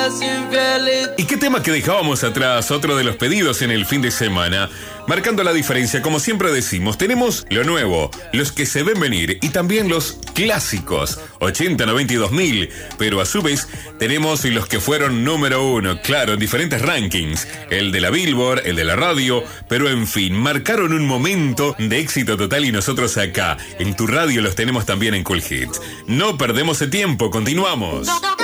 ¿Y qué tema que dejábamos atrás? Otro de los pedidos en el fin de semana. Marcando la diferencia, como siempre decimos, tenemos lo nuevo, los que se ven venir y también los clásicos, 80, 90 y 2000, pero a su vez tenemos los que fueron número uno, claro, en diferentes rankings, el de la Billboard, el de la radio, pero en fin, marcaron un momento de éxito total y nosotros acá, en tu radio, los tenemos también en Cool Hits. No perdemos el tiempo, continuamos.